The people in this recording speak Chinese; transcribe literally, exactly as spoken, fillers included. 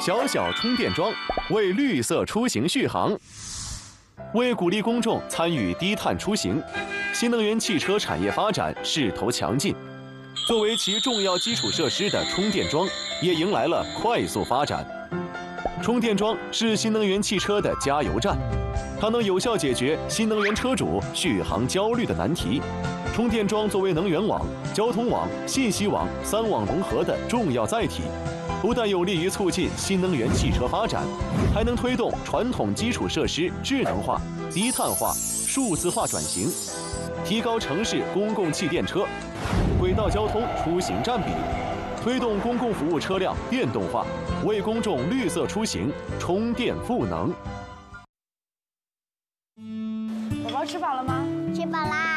小小充电桩为绿色出行续航。为鼓励公众参与低碳出行，新能源汽车产业发展势头强劲。作为其重要基础设施的充电桩，也迎来了快速发展。充电桩是新能源汽车的加油站，它能有效解决新能源车主续航焦虑的难题。充电桩作为能源网、交通网、信息网三网融合的重要载体，不但有利于促进新能源汽车发展，还能推动传统基础设施智能化、低碳化、数字化转型，提高城市公共汽电车、轨道交通出行占比，推动公共服务车辆电动化，为公众绿色出行充电赋能。 宝宝吃饱了吗？ 吃饱啦。